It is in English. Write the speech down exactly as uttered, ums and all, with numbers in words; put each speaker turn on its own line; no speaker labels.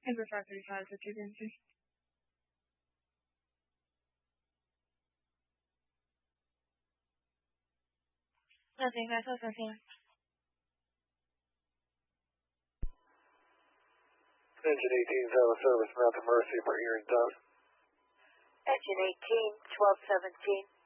Amber five thirty-five, fifty Vinci. Nothing, that's all nothing.
Engine eighteen, out of service, Mountain Mercy for hearing done.
Engine eighteen, twelve seventeen.